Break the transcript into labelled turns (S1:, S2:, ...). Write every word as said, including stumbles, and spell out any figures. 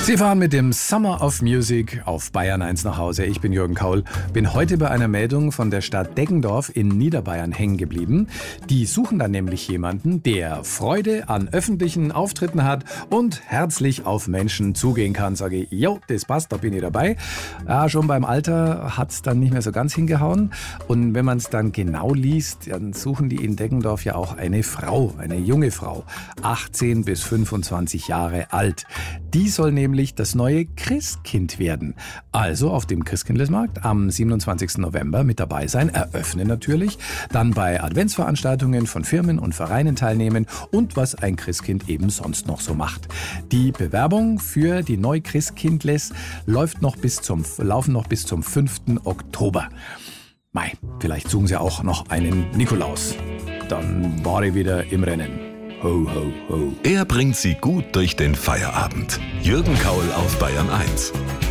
S1: Sie fahren mit dem Summer of Music auf Bayern eins nach Hause. Ich bin Jürgen Kaul, bin heute bei einer Meldung von der Stadt Deggendorf in Niederbayern hängen geblieben. Die suchen dann nämlich jemanden, der Freude an öffentlichen Auftritten hat und herzlich auf Menschen zugehen kann. Sage ich, jo, das passt, da bin ich dabei. Ja, schon beim Alter hat es dann nicht mehr so ganz hingehauen. Und wenn man es dann genau liest, dann suchen die in Deggendorf ja auch eine Frau, eine junge Frau, achtzehn bis fünfundzwanzig Jahre alt. Die soll nämlich das neue Christkind werden. Also auf dem Christkindlesmarkt am siebenundzwanzigsten November mit dabei sein, eröffnen natürlich, dann bei Adventsveranstaltungen von Firmen und Vereinen teilnehmen und was ein Christkind eben sonst noch so macht. Die Bewerbung für die Neu-Christkindles läuft noch bis zum, laufen noch bis zum fünften Oktober. Mei, vielleicht suchen sie auch noch einen Nikolaus. Dann war ich wieder im Rennen. Ho, ho, ho.
S2: Er bringt Sie gut durch den Feierabend. Jürgen Kaul auf Bayern eins.